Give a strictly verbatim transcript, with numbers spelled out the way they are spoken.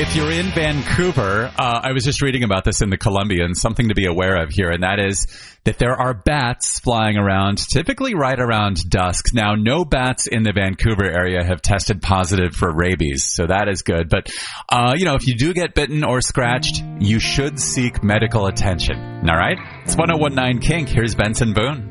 If you're in Vancouver, uh, I was just reading about this in the Columbian, something to be aware of here, and that is that there are bats flying around, typically right around dusk. Now, no bats in the Vancouver area have tested positive for rabies, so that is good. But, uh, you know, if you do get bitten or scratched, you should seek medical attention. All right? It's one oh one point nine Kink. Here's Benson Boone.